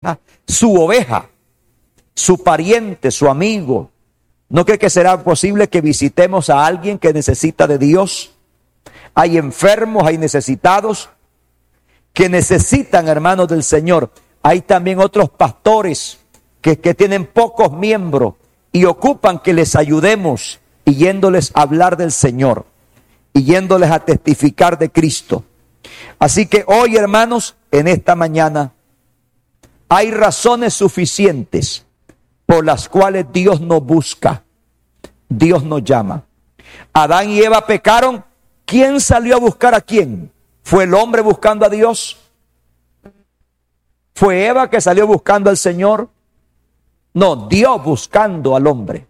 su oveja, su pariente, su amigo. ¿No cree que será posible que visitemos a alguien que necesita de Dios? Hay enfermos, hay necesitados que necesitan, hermanos del Señor. Hay también otros pastores que tienen pocos miembros y ocupan que les ayudemos y yéndoles a hablar del Señor y yéndoles a testificar de Cristo. Así que hoy, hermanos, en esta mañana, hay razones suficientes por las cuales Dios nos busca, Dios nos llama. Adán y Eva pecaron. ¿Quién salió a buscar a quién? ¿Fue el hombre buscando a Dios? ¿Fue Eva que salió buscando al Señor? No, Dios buscando al hombre.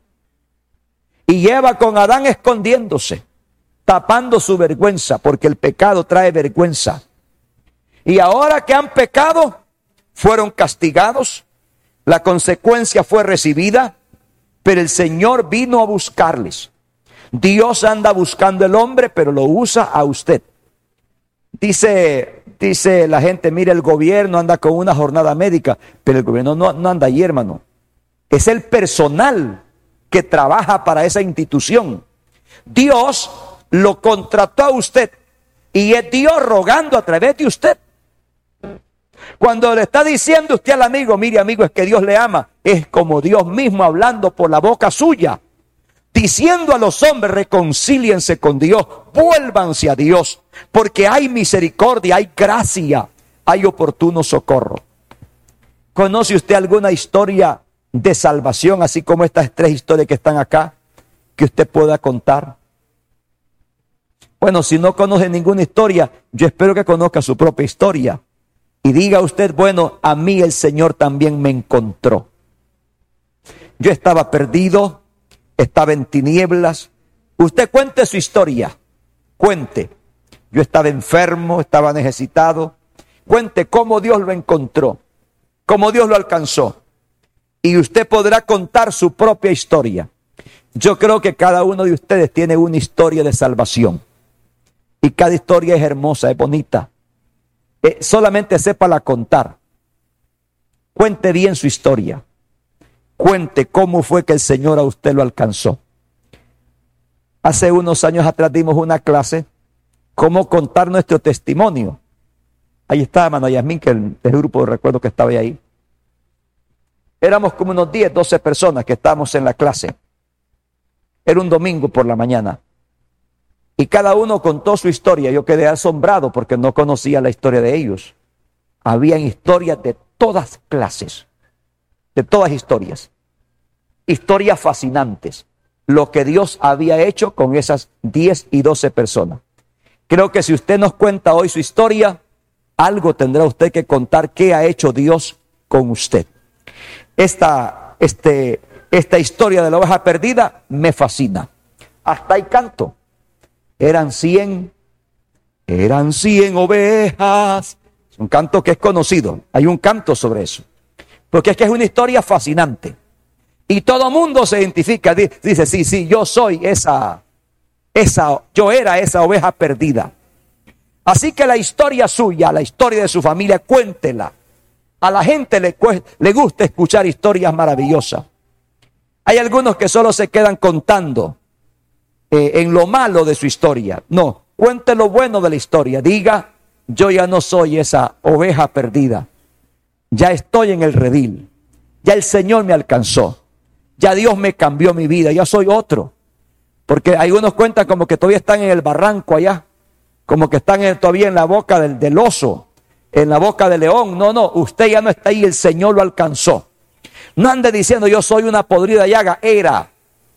Y Eva con Adán escondiéndose, tapando su vergüenza, porque el pecado trae vergüenza. Y ahora que han pecado, fueron castigados, la consecuencia fue recibida, pero el Señor vino a buscarles. Dios anda buscando al hombre, pero lo usa a usted. Dice la gente, mire, el gobierno anda con una jornada médica, pero el gobierno no anda ahí, hermano. Es el personal que trabaja para esa institución. Dios lo contrató a usted y es Dios rogando a través de usted. Cuando le está diciendo usted al amigo, mire amigo, es que Dios le ama, es como Dios mismo hablando por la boca suya, diciendo a los hombres, reconcíliense con Dios, vuélvanse a Dios, porque hay misericordia, hay gracia, hay oportuno socorro. ¿Conoce usted alguna historia de salvación, así como estas 3 historias que están acá, que usted pueda contar? Bueno, si no conoce ninguna historia, yo espero que conozca su propia historia. Y diga usted, bueno, a mí el Señor también me encontró. Yo estaba perdido, estaba en tinieblas. Usted cuente su historia, cuente. Yo estaba enfermo, estaba necesitado. Cuente cómo Dios lo encontró, cómo Dios lo alcanzó. Y usted podrá contar su propia historia. Yo creo que cada uno de ustedes tiene una historia de salvación. Y cada historia es hermosa, es bonita. Solamente sépala contar. Cuente bien su historia. Cuente cómo fue que el Señor a usted lo alcanzó. Hace unos años atrás dimos una clase, cómo contar nuestro testimonio. Ahí estaba hermano Yasmín, que el grupo recuerdo que estaba ahí. Éramos como unos 10, 12 personas que estábamos en la clase. Era un domingo por la mañana. Y cada uno contó su historia. Yo quedé asombrado porque no conocía la historia de ellos. Habían historias de todas clases, de todas historias. Historias fascinantes. Lo que Dios había hecho con esas 10 y 12 personas. Creo que si usted nos cuenta hoy su historia, algo tendrá usted que contar qué ha hecho Dios con usted. Esta historia de la oveja perdida me fascina. Hasta hay canto. Eran 100 ovejas. Es un canto que es conocido. Hay un canto sobre eso. Porque es que es una historia fascinante. Y todo mundo se identifica. Dice, sí, yo soy yo era esa oveja perdida. Así que la historia suya, la historia de su familia, cuéntela. A la gente le gusta escuchar historias maravillosas. Hay algunos que solo se quedan contando en lo malo de su historia. No, cuente lo bueno de la historia. Diga, yo ya no soy esa oveja perdida. Ya estoy en el redil. Ya el Señor me alcanzó. Ya Dios me cambió mi vida. Ya soy otro. Porque algunos cuentan como que todavía están en el barranco allá. Como que están todavía en la boca del oso. En la boca del león. No, usted ya no está ahí. El Señor lo alcanzó. No ande diciendo yo soy una podrida llaga. Era.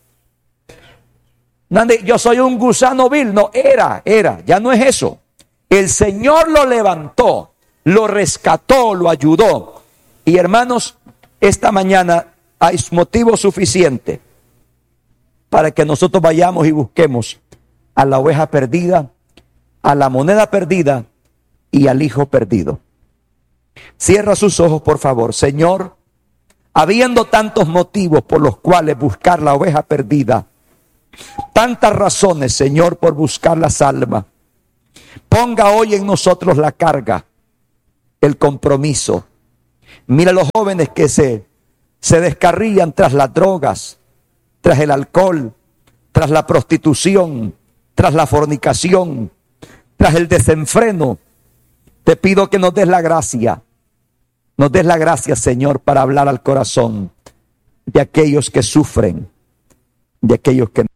Yo soy un gusano vil, no, era, ya no es eso. El Señor lo levantó, lo rescató, lo ayudó. Y hermanos, esta mañana hay motivo suficiente para que nosotros vayamos y busquemos a la oveja perdida, a la moneda perdida y al hijo perdido. Cierra sus ojos, por favor. Señor, habiendo tantos motivos por los cuales buscar la oveja perdida, tantas razones, Señor, por buscar las almas. Ponga hoy en nosotros la carga, el compromiso. Mira los jóvenes que se descarrían tras las drogas, tras el alcohol, tras la prostitución, tras la fornicación, tras el desenfreno. Te pido que nos des la gracia, Señor, para hablar al corazón de aquellos que sufren, de aquellos que